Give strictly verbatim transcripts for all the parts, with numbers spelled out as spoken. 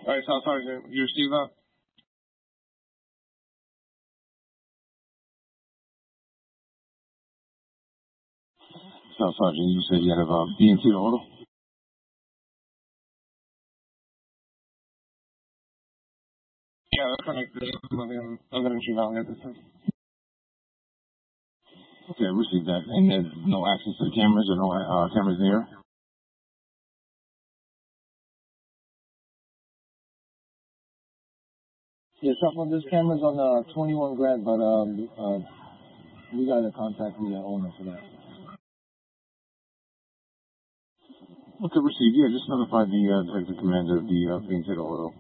All right, South Sergeant, you received that? South Sergeant, you said you had a B and T auto? Yeah, that's correct. There's other entry value at this time. Okay, I received that. And there's no access to the cameras or no uh, cameras there? Yeah, some of these cameras on the twenty-one Grand, but um, uh, we got to contact the uh, owner for that. Okay, received. Yeah, just notify the uh, detective commander of the uh, B and T auto.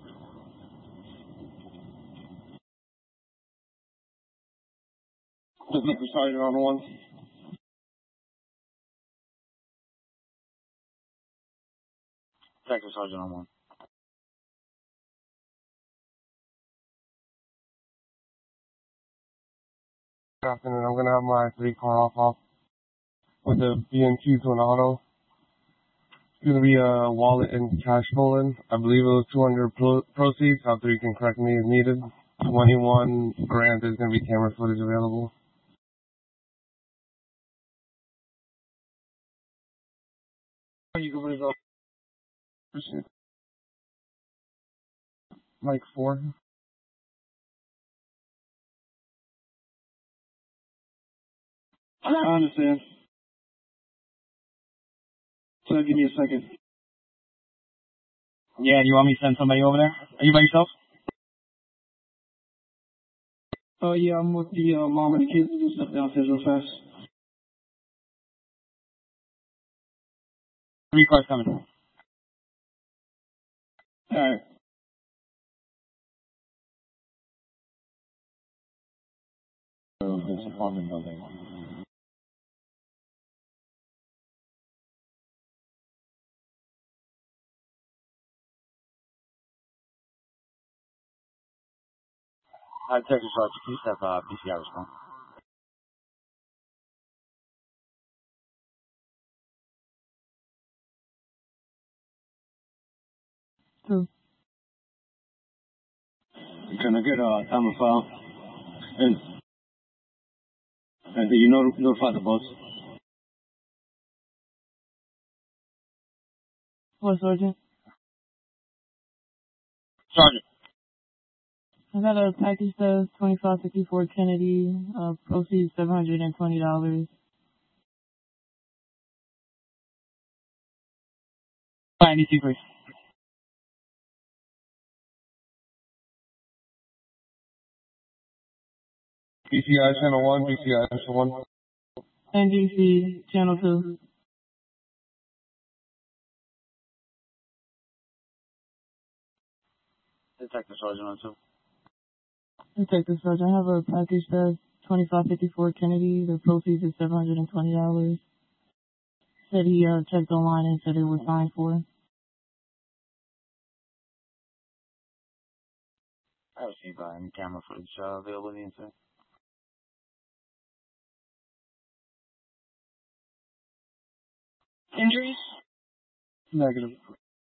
Detective Sergeant on one. Detective Sergeant on one. Good afternoon. I'm going to have my three car off off with the B and Q to an auto. It's going to be a wallet and cash stolen. I believe it was two hundred pro- proceeds. After you can correct me if needed. twenty-one grand is going to be camera footage available. You can resolve. Like four. I understand. So give me a second. Yeah, you want me to send somebody over there? Are you by yourself? Oh, yeah, I'm with the uh, mom and the kids. Just step downstairs real fast. Three cars coming. All right. So this apartment building. Hi, Texas Sergeant. Please have uh, B C I response. Two. Can I get a uh, time of file? And, and do you not- notify the boss? What, Sergeant? Sergeant. I got a package that's twenty-five fifty-four Kennedy, uh, proceeds seven hundred twenty dollars. Fine, D C, please. B C I channel one, B C I channel one. N B C channel two. Detective Sergeant on two. Detective Sergeant, I have a package that's twenty-five fifty-four Kennedy. The proceeds is seven hundred twenty dollars. Said he uh, checked online and said it was signed for. I don't see by any camera footage uh, available in the incident. Injuries? Negative.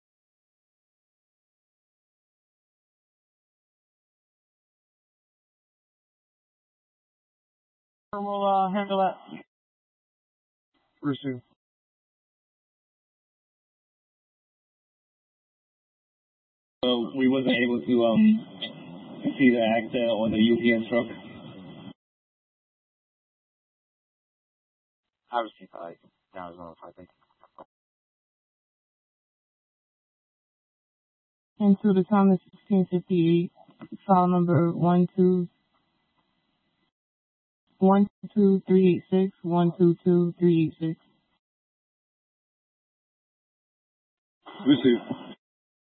We'll uh, handle that. Receive. So we wasn't able to um, see the actor or the U P S truck. I received by now is notified. Thank you. Into the time is sixteen fifty-eight. File number one two one two three eight six one two two three eight six. Receive.